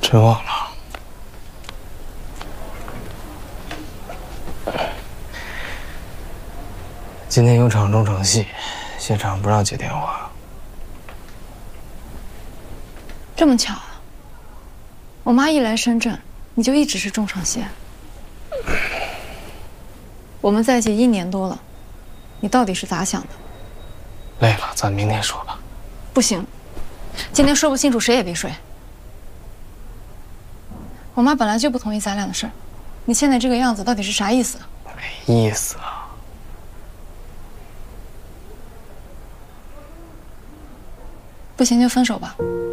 真忘了。今天有场中场戏，现场不让接电话。 这么巧啊！我妈一来深圳，你就一直是中场戏。我们在一起1年多了，你到底是咋想的？ 累了，咱明天说吧。 不行，今天说不清楚，谁也别睡。我妈本来就不同意咱俩的事儿，你现在这个样子到底是啥意思？ 没意思啊。 不行就分手吧。